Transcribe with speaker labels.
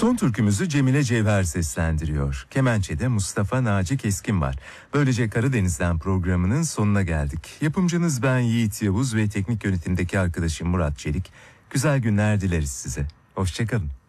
Speaker 1: Son türkümüzü Cemile Cevher seslendiriyor. Kemençe'de Mustafa Naci Keskin var. Böylece Karadeniz'den programının sonuna geldik. Yapımcınız ben Yiğit Yavuz ve teknik yönetimdeki arkadaşım Murat Çelik. Güzel günler dileriz size. Hoşçakalın.